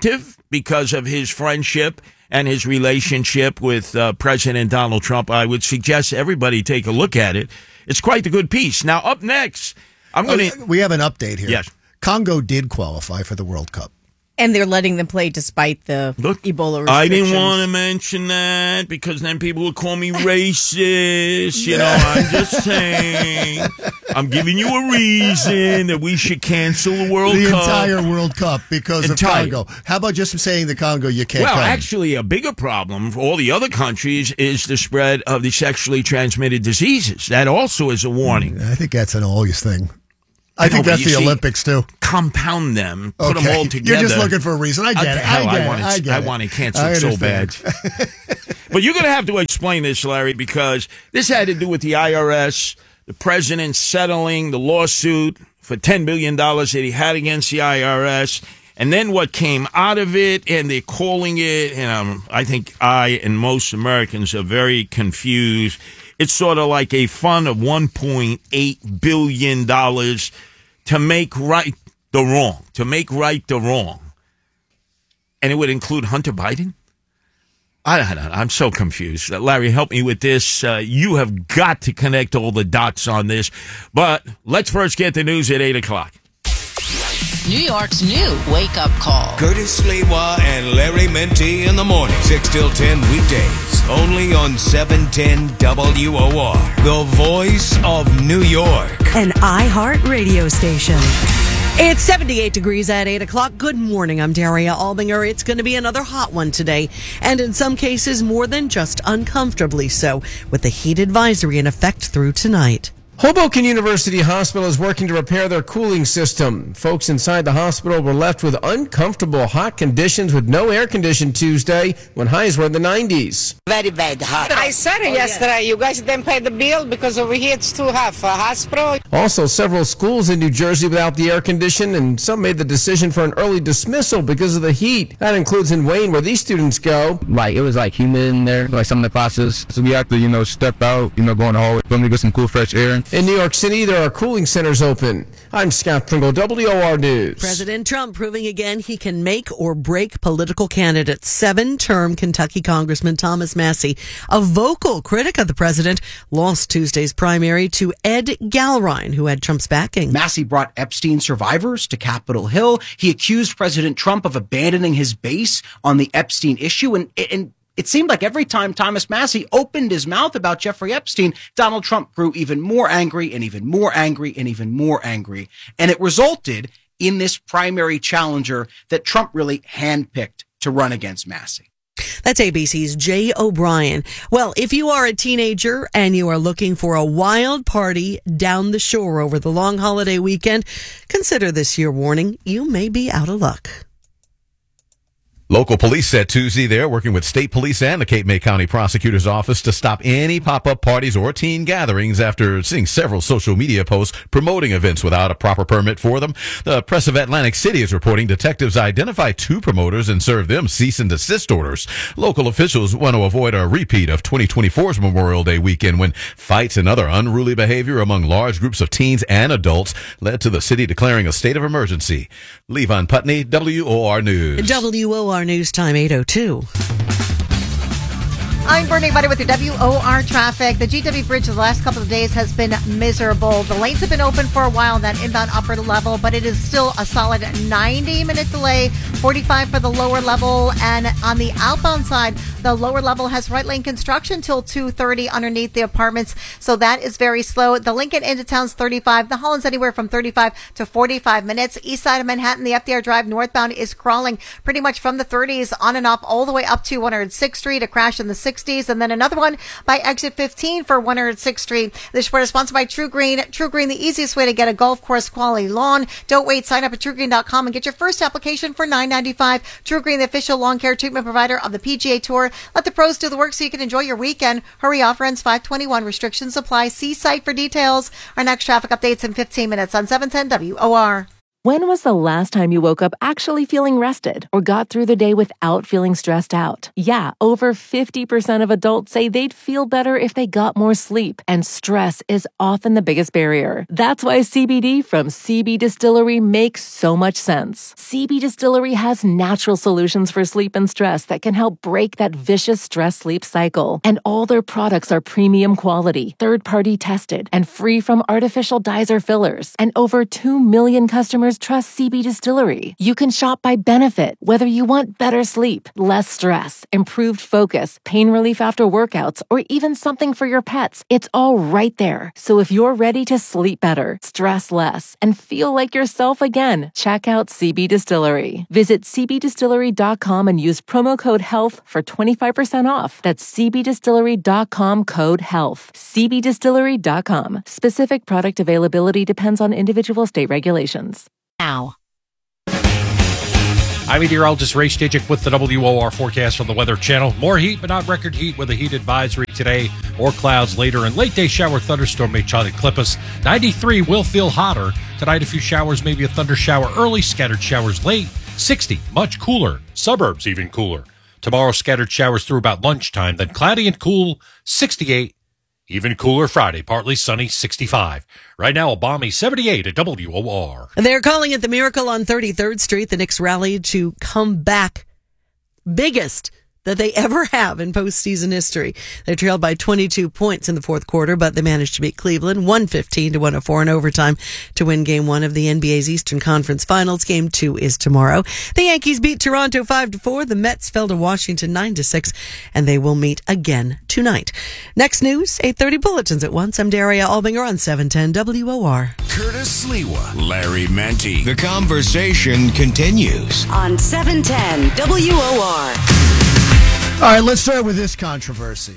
because of his friendship and his relationship with uh, President Donald Trump. I would suggest everybody take a look at it. It's quite a good piece. Now, up next, I'm going to... Oh, we have an update here. Yes. Congo did qualify for the World Cup. And they're letting them play despite the Look, Ebola restrictions. I didn't want to mention that because then people would call me racist. You know, I'm just saying. I'm giving you a reason that we should cancel the World the Cup. The entire World Cup because entire. of Congo. How about just saying the Congo you can't Well, come? actually, a bigger problem for all the other countries is the spread of the sexually transmitted diseases. That also is a warning. I think that's an always thing. I think know, that's the see, Olympics, too. Compound them. Put okay. them all together. You're just looking for a reason. I get it. Hell, I get I want it. it. I, get I it. want it canceled so bad. But you're going to have to explain this, Larry, because this had to do with the I R S, the president settling the lawsuit for ten billion dollars that he had against the I R S, and then what came out of it, and they're calling it, and um, I think I and most Americans are very confused. It's sort of like a fund of one point eight billion dollars to make right the wrong, to make right the wrong. And it would include Hunter Biden? I don't know. I'm so confused. Uh, Larry, help me with this. Uh, you have got to connect all the dots on this. But let's first get the news at eight o'clock. New York's new wake-up call. Curtis Lewa and Larry Menti in the morning. six till ten weekdays. Only on seven ten W O R. The voice of New York. An iHeart radio station. It's seventy-eight degrees at eight o'clock. Good morning. I'm Daria Albinger. It's going to be another hot one today. And in some cases, more than just uncomfortably so, with the heat advisory in effect through tonight. Hoboken University Hospital is working to repair their cooling system. Folks inside the hospital were left with uncomfortable hot conditions with no air condition Tuesday when highs were in the nineties. Very bad hot. I said it oh, yesterday. Yeah. You guys didn't pay the bill because over here it's too hot for a hospital. Also, several schools in New Jersey without the air condition, and some made the decision for an early dismissal because of the heat. That includes in Wayne, where these students go. Like, it was like humid in there, like some of the classes. So we had to, you know, step out, you know, go in the hallway, let me get some cool, fresh air. In New York City, there are cooling centers open. I'm Scott Pringle, W O R News. President Trump proving again he can make or break political candidates. Seven-term Kentucky Congressman Thomas Massie, a vocal critic of the president, lost Tuesday's primary to Ed Galrine, who had Trump's backing. Massie brought Epstein survivors to Capitol Hill. He accused President Trump of abandoning his base on the Epstein issue, and and it seemed like every time Thomas Massie opened his mouth about Jeffrey Epstein, Donald Trump grew even more angry and even more angry and even more angry. And it resulted in this primary challenger that Trump really handpicked to run against Massie. That's A B C's Jay O'Brien. Well, if you are a teenager and you are looking for a wild party down the shore over the long holiday weekend, consider this your warning. You may be out of luck. Local police said Tuesday they're working with state police and the Cape May County Prosecutor's Office to stop any pop-up parties or teen gatherings after seeing several social media posts promoting events without a proper permit for them. The Press of Atlantic City is reporting detectives identified two promoters and served them cease and desist orders. Local officials want to avoid a repeat of twenty twenty-four's Memorial Day weekend when fights and other unruly behavior among large groups of teens and adults led to the city declaring a state of emergency. Levon Putney, W O R News. W O R News Time eight oh two. I'm Bernie Buddy with your W O R traffic. The G W Bridge the last couple of days has been miserable. The lanes have been open for a while in that inbound upper level, but it is still a solid ninety minute delay, forty-five for the lower level. And on the outbound side, the lower level has right lane construction till two thirty underneath the apartments. So that is very slow. The Lincoln into town's thirty-five. The Holland's anywhere from thirty-five to forty-five minutes. East side of Manhattan, the F D R Drive northbound is crawling pretty much from the thirties on and off all the way up to one hundred sixth Street. A crash in the sixties. And then another one by exit fifteen for one hundred sixth Street. This report is sponsored by True Green. True Green, the easiest way to get a golf course quality lawn. Don't wait. Sign up at true green dot com and get your first application for nine ninety-five. True Green, the official lawn care treatment provider of the P G A Tour. Let the pros do the work so you can enjoy your weekend. Hurry, offer ends five twenty-one. Restrictions apply. See site for details. Our next traffic updates in fifteen minutes on seven ten W O R. When was the last time you woke up actually feeling rested or got through the day without feeling stressed out? Yeah, over fifty percent of adults say they'd feel better if they got more sleep, and stress is often the biggest barrier. That's why C B D from C B Distillery makes so much sense. C B Distillery has natural solutions for sleep and stress that can help break that vicious stress-sleep cycle. And all their products are premium quality, third-party tested, and free from artificial dyes or fillers. And over two million customers trust C B Distillery. You can shop by benefit, whether you want better sleep, less stress, improved focus, pain relief after workouts, or even something for your pets. It's all right there. So if you're ready to sleep better, stress less, and feel like yourself again, check out C B Distillery. Visit c b distillery dot com and use promo code HEALTH for twenty-five percent off. That's c b distillery dot com code HEALTH. c b distillery dot com. Specific product availability depends on individual state regulations. Now. I'm meteorologist Ray Stajic with the W O R forecast from the Weather Channel. More heat, but not record heat with a heat advisory today. More clouds later, and late day shower thunderstorm may try to clip us. ninety-three will feel hotter. Tonight, a few showers, maybe a thunder shower early, scattered showers late. sixty, much cooler. Suburbs even cooler. Tomorrow, scattered showers through about lunchtime, then cloudy and cool, sixty-eight. Even cooler Friday, partly sunny, sixty-five. Right now, a balmy seventy-eight at W O R. They're calling it the Miracle on thirty-third Street. The Knicks rallied to come back biggest that they ever have in postseason history. They trailed by twenty-two points in the fourth quarter, but they managed to beat Cleveland one fifteen to one oh four in overtime to win game one of the N B A's Eastern Conference Finals. Game two is tomorrow. The Yankees beat Toronto five to four. The Mets fell to Washington nine to six, and they will meet again tonight. Next news, eight thirty bulletins at once. I'm Daria Albinger on seven ten W O R. Curtis Sliwa, Larry Menti. The conversation continues on seven ten W O R. All right, let's start with this controversy.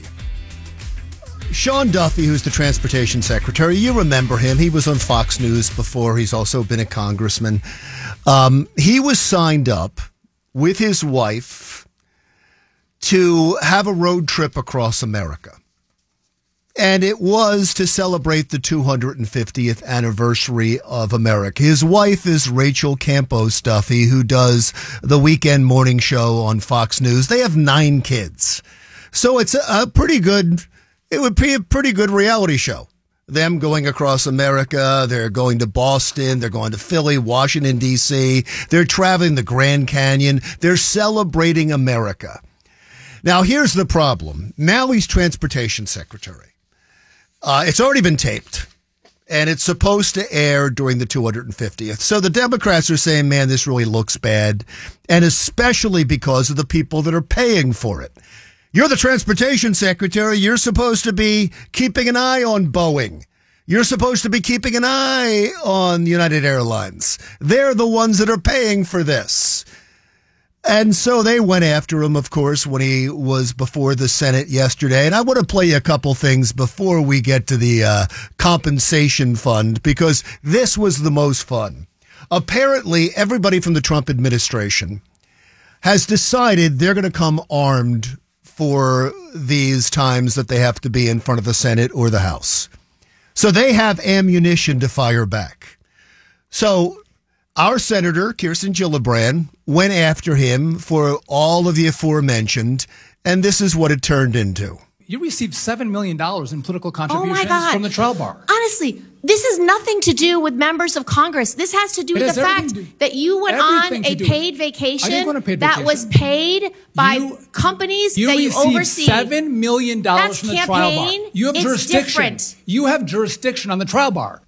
Sean Duffy, who's the transportation secretary, you remember him. He was on Fox News before. He's also been a congressman. Um, he was signed up with his wife to have a road trip across America. And it was to celebrate the two hundred fiftieth anniversary of America. His wife is Rachel Campos Duffy, who does the weekend morning show on Fox News. They have nine kids. So it's a, a pretty good, it would be a pretty good reality show. Them going across America. They're going to Boston. They're going to Philly, Washington, D C. They're traveling the Grand Canyon. They're celebrating America. Now, here's the problem. Now he's transportation secretary. Uh, it's already been taped, and it's supposed to air during the two hundred fiftieth. So the Democrats are saying, man, this really looks bad, and especially because of the people that are paying for it. You're the transportation secretary. You're supposed to be keeping an eye on Boeing. You're supposed to be keeping an eye on United Airlines. They're the ones that are paying for this. And so they went after him, of course, when he was before the Senate yesterday. And I want to play you a couple things before we get to the uh, compensation fund, because this was the most fun. Apparently, everybody from the Trump administration has decided they're going to come armed for these times that they have to be in front of the Senate or the House. So they have ammunition to fire back. So our Senator, Kirsten Gillibrand, went after him for all of the aforementioned, and this is what it turned into. You received seven million dollars in political Oh my contributions God. from the trial bar. Honestly, this has nothing to do with members of Congress. This has to do It with has the fact everything to- that you went everything on to a do- paid I vacation didn't go on a paid that vacation. was paid by You- companies You that you received oversee. seven million dollars That's from the trial bar. campaign. You have It's jurisdiction. different. You have jurisdiction on the trial bar.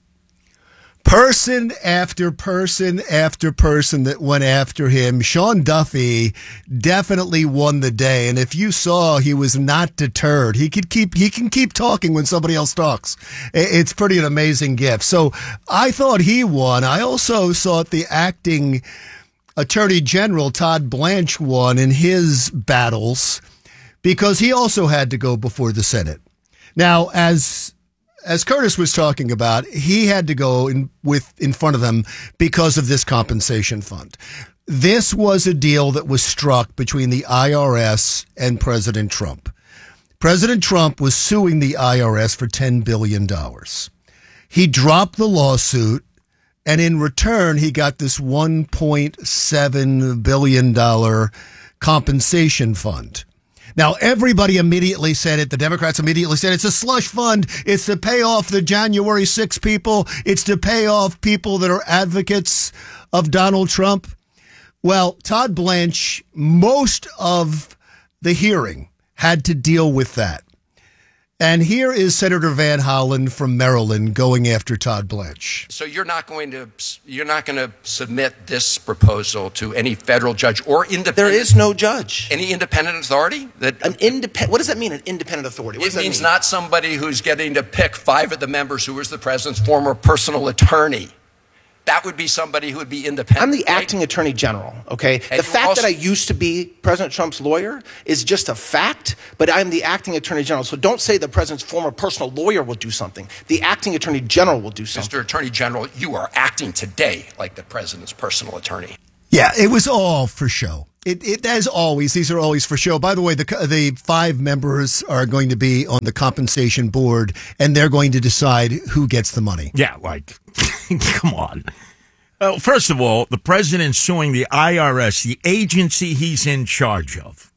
Person after person after person that went after him. Sean Duffy definitely won the day. And if you saw, he was not deterred. He could keep, he can keep talking when somebody else talks. It's pretty an amazing gift. So I thought he won. I also thought the acting Attorney General, Todd Blanche, won in his battles because he also had to go before the Senate. Now, as As Curtis was talking about, he had to go in with in front of them because of this compensation fund. This was a deal that was struck between the I R S and President Trump. President Trump was suing the I R S for ten billion dollars. He dropped the lawsuit And in return, he got this one point seven billion dollars compensation fund. Now, everybody immediately said it. The Democrats immediately said it's a slush fund. It's to pay off the January sixth people. It's to pay off people that are advocates of Donald Trump. Well, Todd Blanche, most of the hearing had to deal with that. And here is Senator Van Hollen from Maryland going after Todd Blanche. So you're not going to you're not going to submit this proposal to any federal judge or independent? There is no judge. Any independent authority? That an independent. What does that mean? An independent authority. What it does that means mean? Not somebody who's getting to pick five of the members who was the president's former personal attorney. That would be somebody who would be independent. I'm the right? acting attorney general, okay? And the fact also, that I used to be President Trump's lawyer is just a fact, but I'm the acting attorney general. So don't say the president's former personal lawyer will do something. The acting attorney general will do something. Mister Attorney General, you are acting today like the president's personal attorney. Yeah, it was all for show. It, it as always, these are always for show. By the way, the the five members are going to be on the compensation board, and they're going to decide who gets the money. Yeah, like, come on. Well, first of all, the president's suing the I R S, the agency he's in charge of.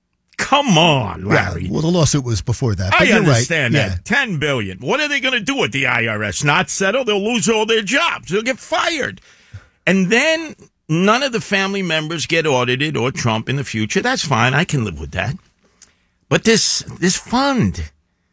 Come on, Larry. Yeah, well, the lawsuit was before that. But I you're understand right. that. Yeah. ten billion dollars. What are they going to do with the I R S? Not settle? They'll lose all their jobs. They'll get fired. And then none of the family members get audited or Trump in the future. That's fine. I can live with that. But this this fund,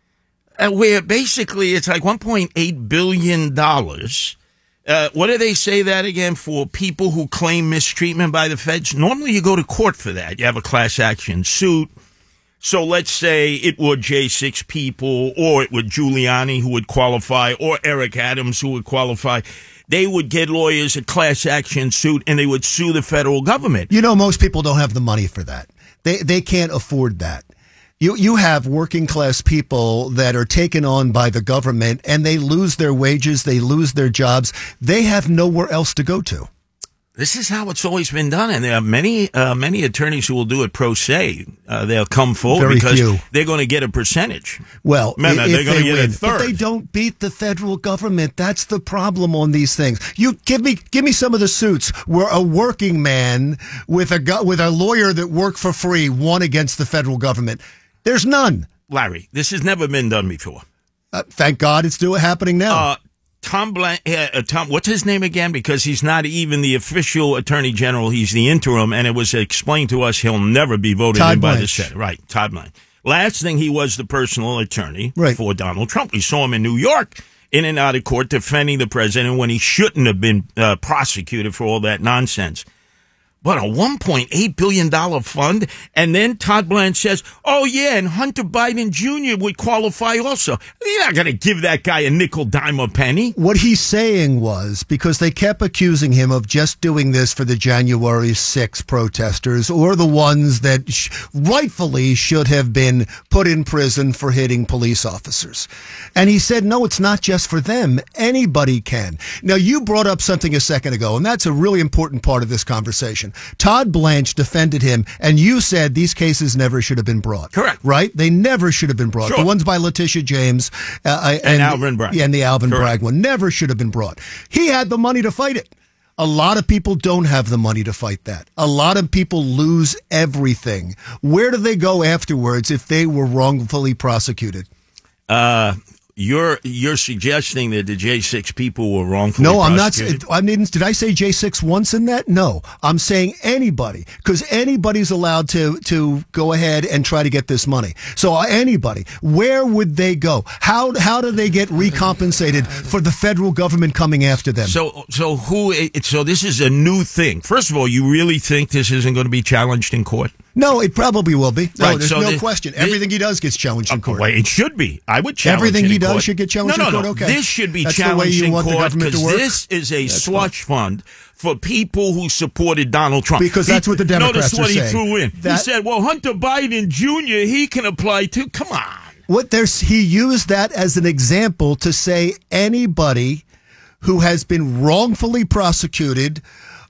uh, where basically it's like one point eight billion dollars. Uh, what do they say that again for people who claim mistreatment by the feds? Normally you go to court for that. You have a class action suit. So let's say it were J six people, or it were Giuliani who would qualify, or Eric Adams who would qualify. They would get lawyers, a class action suit, and they would sue the federal government. You know, most people don't have the money for that. They they can't afford that. You you have working class people that are taken on by the government, and they lose their wages, they lose their jobs. They have nowhere else to go to. This is how it's always been done, and there are many uh, many attorneys who will do it pro se. Uh, they'll come forward Very because few. they're going to get a percentage. Well, Remember, if they're going to they get win, a third. but they don't beat the federal government. That's the problem on these things. You give me give me some of the suits where a working man with a gu- with a lawyer that worked for free won against the federal government. There's none. Larry, this has never been done before. Uh, thank God it's still happening now. Uh, Tom Blank, uh, uh, Tom, what's his name again? Because he's not even the official attorney general. He's the interim, and it was explained to us he'll never be voted Todd in by the Blanche. Senate. Right, Todd Blanche. Last thing, he was the personal attorney Right. for Donald Trump. We saw him in New York, in and out of court, defending the president when he shouldn't have been uh, prosecuted for all that nonsense. But a one point eight billion dollars fund, and then Todd Blanche says, oh, yeah, and Hunter Biden Junior would qualify also. You're not going to give that guy a nickel, dime, or penny. What he's saying was, because they kept accusing him of just doing this for the January sixth protesters, or the ones that sh- rightfully should have been put in prison for hitting police officers. And he said, no, it's not just for them. Anybody can. Now, you brought up something a second ago, and that's a really important part of this conversation. Todd Blanche defended him, and you said these cases never should have been brought. Correct. Right? They never should have been brought. Sure. The ones by Letitia James uh, And Alvin Bragg. Yeah, and the Alvin Correct. Bragg one never should have been brought. He had the money to fight it. A lot of people don't have the money to fight that. A lot of people lose everything. Where do they go afterwards if they were wrongfully prosecuted? Uh, you're you're suggesting that the J six people were wrongfully No, I'm not. prosecuted? I mean, did I say J six once in that? No, I'm saying anybody, because anybody's allowed to to go ahead and try to get this money. So uh, anybody, where would they go? How how do they get recompensated for the federal government coming after them? So, so who? it- So this is a new thing. First of all, you really think this isn't going to be challenged in court? No, it probably will be. No, Right, there's so no the- question. the- Everything he does gets challenged in court. Well, it should be. I would challenge Everything it he in does court. should get challenged no, in no, court? No, Okay. This should be That's the way challenged you in want the court government to because work? this is a That's slush fund for people who supported Donald Trump. Because that's He- what the Democrats Notice what are he saying. threw in. That- he said, well, Hunter Biden Junior, he can apply too. Come on. What there's he used that as an example to say anybody who has been wrongfully prosecuted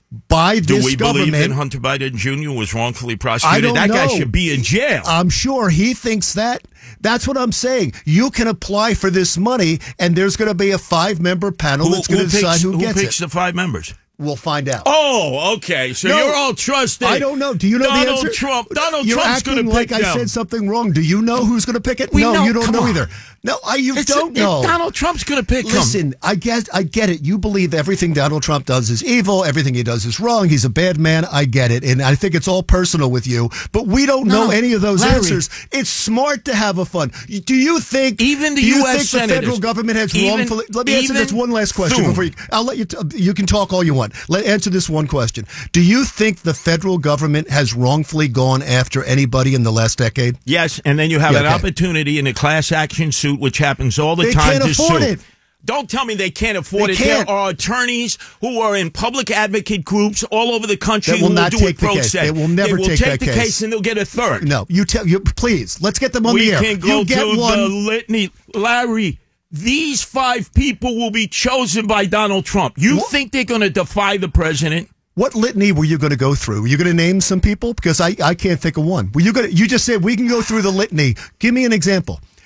by Do this we government. believe that Hunter Biden Junior was wrongfully I prosecuted? don't That know. guy should be in jail. I'm sure he thinks that. That's what I'm saying. You can apply for this money, and there's going to be a five-member panel Who, that's going to who decide picks, who, who gets picks it. the five members? We'll find out. Oh, okay. So No, you're all trusting. I don't know. Do you know Donald the answer? Trump. Donald You're Trump's going acting to like pick I them. said something wrong. Do you know who's going to pick it? We no, know. you don't Come know on. either. No, I, you It's don't a- know. Donald Trump's going to pick them. Listen, I get, I get it. You believe everything Donald Trump does is evil. Everything he does is wrong. He's a bad man. I get it, and I think it's all personal with you. But we don't know No, any of those Larry. answers. It's smart to have a fun. Do you think even the do you U S think the senators, federal government has even- wrongfully? Let me answer even this one last question Thune. before you. I'll let you. T- you can talk all you want. Let answer this one question. Do you think the federal government has wrongfully gone after anybody in the last decade? Yes, and then you have Yeah, an okay. opportunity in a class action suit, which happens all the They time can't to afford sue. it. Don't tell me they can't afford They it. can't. There are attorneys who are in public advocate groups all over the country That will who not will do take it the pro case. se. They will never they will take that the case. case and they'll get a third. No, you tell you. Please, let's get them on we the air. can go you get to one. the litany. Larry, these five people will be chosen by Donald Trump. You What? think they're going to defy the president? What litany were you going to go through? Were you going to name some people? Because I, I can't think of one. Were you going to, you just said we can go through the litany. Give me an example.